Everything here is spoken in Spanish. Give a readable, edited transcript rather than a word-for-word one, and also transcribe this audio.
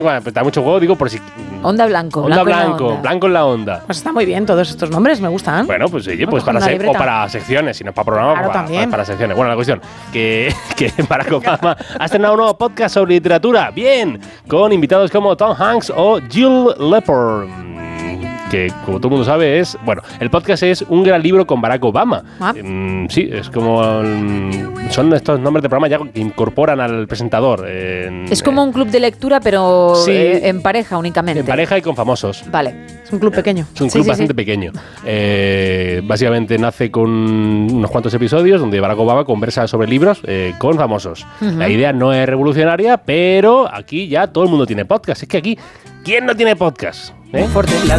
Bueno, pues da mucho juego, digo, por si... Onda Blanco. Onda Blanco Blanco, Blanco en la onda. Pues está muy bien, todos estos nombres me gustan. Bueno, pues oye, Vamos pues con para una libreta. o para secciones, si no es para programa, Claro, también. para secciones. Bueno, la cuestión, que Barack Obama ha estrenado un nuevo podcast sobre literatura, bien, con invitados como Tom Hanks o Jill Lepore, que como todo el mundo sabe es, bueno, el podcast es Un gran libro con Barack Obama. Ah. Sí, es como, son estos nombres de programa ya que incorporan al presentador. Es como un club de lectura, pero sí, en pareja únicamente. En pareja y con famosos. Vale, es un club pequeño. Es un club bastante pequeño. Básicamente nace con unos cuantos episodios donde Barack Obama conversa sobre libros con famosos. La idea no es revolucionaria, pero aquí ya todo el mundo tiene podcast. Es que aquí, ¿quién no tiene podcast? Fuerte.